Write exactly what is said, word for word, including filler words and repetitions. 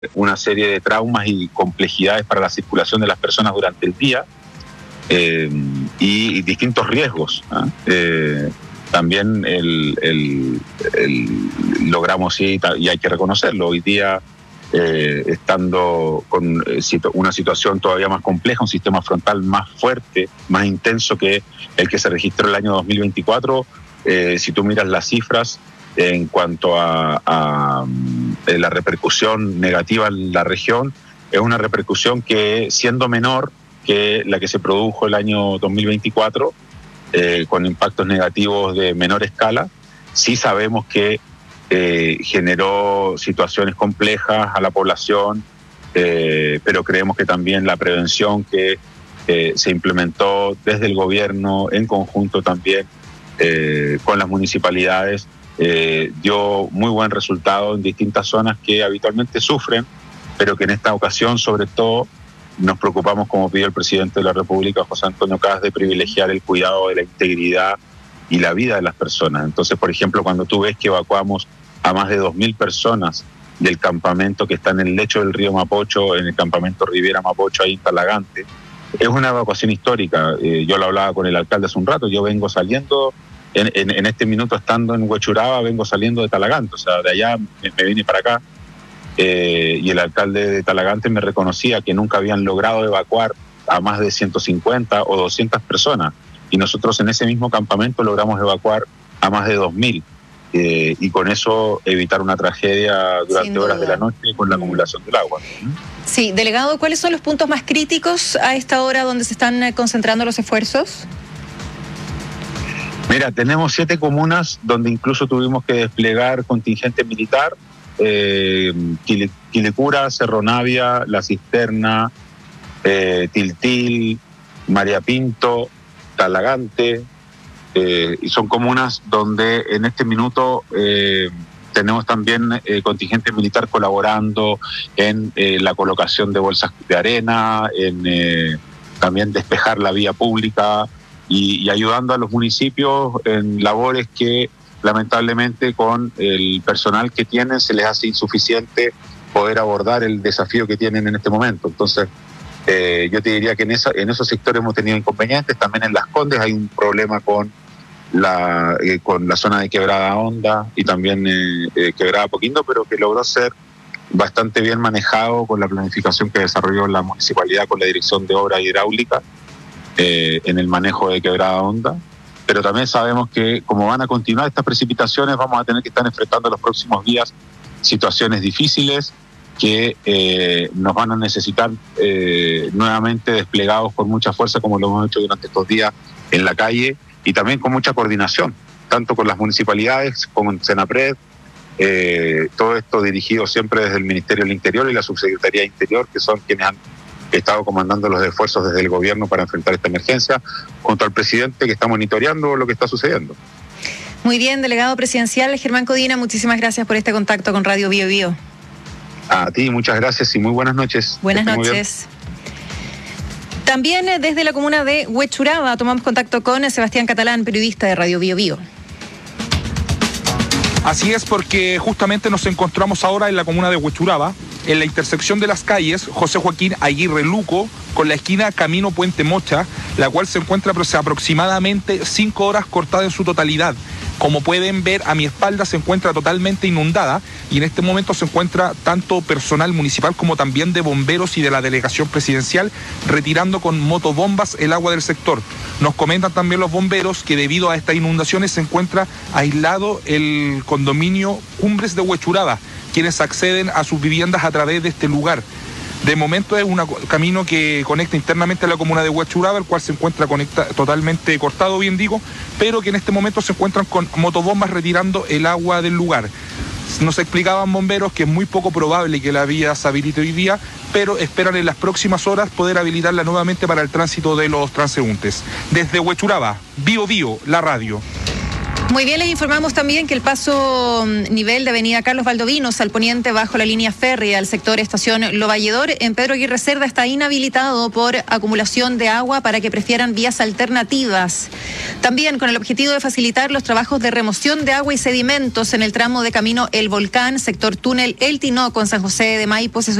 una serie de traumas y complejidades para la circulación de las personas durante el día eh, y, y distintos riesgos. ¿eh? Eh, también el, el, el, logramos, sí, y hay que reconocerlo, hoy día eh, estando con una situación todavía más compleja, un sistema frontal más fuerte, más intenso que el que se registró el año dos mil veinticuatro, eh, si tú miras las cifras, en cuanto a, a, a la repercusión negativa en la región, es una repercusión que, siendo menor que la que se produjo el año dos mil veinticuatro, eh, con impactos negativos de menor escala, sí sabemos que eh, generó situaciones complejas a la población, eh, pero creemos que también la prevención que eh, se implementó desde el gobierno, en conjunto también eh, con las municipalidades, Eh, dio muy buen resultado en distintas zonas que habitualmente sufren, pero que en esta ocasión, sobre todo, nos preocupamos, como pidió el presidente de la República, José Antonio Kast, de privilegiar el cuidado de la integridad y la vida de las personas. Entonces, por ejemplo, cuando tú ves que evacuamos a más de dos mil personas del campamento que está en el lecho del río Mapocho, en el campamento Riviera Mapocho, ahí en Talagante, es una evacuación histórica. Eh, yo lo hablaba con el alcalde hace un rato, yo vengo saliendo... En, en, en este minuto, estando en Huechuraba, vengo saliendo de Talagante, o sea, de allá me, me vine para acá, eh, y el alcalde de Talagante me reconocía que nunca habían logrado evacuar a más de ciento cincuenta o doscientas personas, y nosotros en ese mismo campamento logramos evacuar a más de dos mil, eh, y con eso evitar una tragedia durante horas de la noche con la acumulación del agua. Sí, delegado, ¿cuáles son los puntos más críticos a esta hora donde se están concentrando los esfuerzos? Mira, tenemos siete comunas donde incluso tuvimos que desplegar contingente militar, eh, Quilicura, Cerro Navia, La Cisterna, eh, Tiltil, María Pinto, Talagante, eh, y son comunas donde en este minuto eh, tenemos también eh, contingente militar colaborando en eh, la colocación de bolsas de arena, en eh, también despejar la vía pública, Y, y ayudando a los municipios en labores que lamentablemente con el personal que tienen se les hace insuficiente poder abordar el desafío que tienen en este momento. Entonces, eh, yo te diría que en, esa, en esos sectores hemos tenido inconvenientes. También en Las Condes hay un problema con la, eh, con la zona de Quebrada Honda y también eh, eh, Quebrada Poquindo, pero que logró ser bastante bien manejado con la planificación que desarrolló la municipalidad con la Dirección de Obra Hidráulica, Eh, en el manejo de Quebrada Honda, pero también sabemos que como van a continuar estas precipitaciones vamos a tener que estar enfrentando en los próximos días situaciones difíciles que eh, nos van a necesitar eh, nuevamente desplegados con mucha fuerza, como lo hemos hecho durante estos días en la calle, y también con mucha coordinación, tanto con las municipalidades como en Senapred, eh, todo esto dirigido siempre desde el Ministerio del Interior y la Subsecretaría de Interior, que son quienes han He estado comandando los esfuerzos desde el gobierno para enfrentar esta emergencia, junto al presidente que está monitoreando lo que está sucediendo. Muy bien, delegado presidencial Germán Codina, muchísimas gracias por este contacto con Radio Bio Bio. A ti, muchas gracias y muy buenas noches. Buenas noches. También desde la comuna de Huechuraba tomamos contacto con Sebastián Catalán, periodista de Radio Bio Bio. Así es, porque justamente nos encontramos ahora en la comuna de Huechuraba, en la intersección de las calles José Joaquín Aguirre Luco con la esquina Camino Puente Mocha, la cual se encuentra aproximadamente cinco horas cortada en su totalidad. Como pueden ver, a mi espalda se encuentra totalmente inundada y en este momento se encuentra tanto personal municipal como también de bomberos y de la delegación presidencial retirando con motobombas el agua del sector. Nos comentan también los bomberos que debido a estas inundaciones se encuentra aislado el condominio Cumbres de Huechuraba, quienes acceden a sus viviendas a través de este lugar. De momento es un camino que conecta internamente a la comuna de Huechuraba, el cual se encuentra conecta, totalmente cortado, bien digo, pero que en este momento se encuentran con motobombas retirando el agua del lugar. Nos explicaban bomberos que es muy poco probable que la vía se habilite hoy día, pero esperan en las próximas horas poder habilitarla nuevamente para el tránsito de los transeúntes. Desde Huechuraba, Bio Bio, la radio. Muy bien, les informamos también que el paso nivel de avenida Carlos Valdovinos al poniente bajo la línea férrea al sector estación Lo Valledor en Pedro Aguirre Cerda está inhabilitado por acumulación de agua para que prefieran vías alternativas. También con el objetivo de facilitar los trabajos de remoción de agua y sedimentos en el tramo de camino El Volcán, sector túnel El Tinoco en San José de Maipo, se